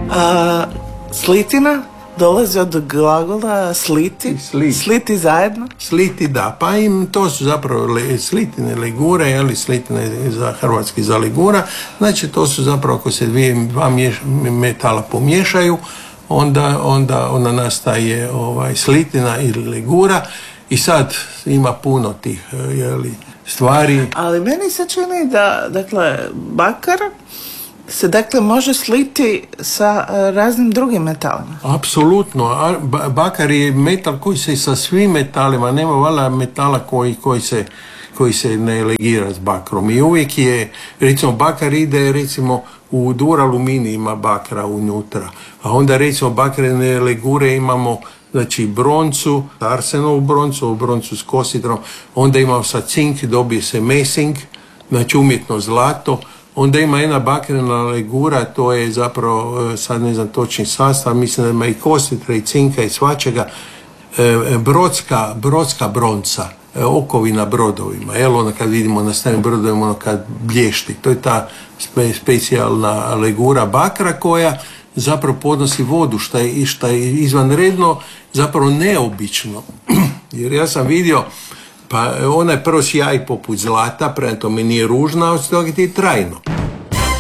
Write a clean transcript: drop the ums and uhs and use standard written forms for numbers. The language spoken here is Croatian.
Slitina dolazi od glagola sliti, sliti zajedno. Sliti, da, pa im to su zapravo slitine legure, ili slitine za hrvatski za legura, znači to su zapravo ako se dva metala pomiješaju, onda nastaje slitina ili legura i sad ima puno tih stvari. Ali meni se čini da, dakle, bakar se dakle može sliti sa raznim drugim metalima. Apsolutno. Bakar je metal koji se sa svim metalima, nema valjda metala koji se ne legira s bakrom. I uvijek je, recimo, bakar ide, recimo, u duraluminij ima bakra unutra. A onda, recimo, bakrene legure imamo, znači, broncu, arsenovu broncu s kositrom, onda imamo sa cink, dobije se mesing, znači umjetno zlato. Onda ima jedna bakrena legura, to je zapravo, sad ne znam točni sastav, mislim da ima i kositra i cinka i svačega, brodska bronca, okovina brodovima, ono kad vidimo na starim brodovima, ono kad blješti, to je ta specijalna legura bakra koja zapravo podnosi vodu, što je izvanredno, zapravo neobično, jer ja sam vidio, pa ona je prvo sjaj poput zlata, prema tome nije ružna, a od toga ti je trajno.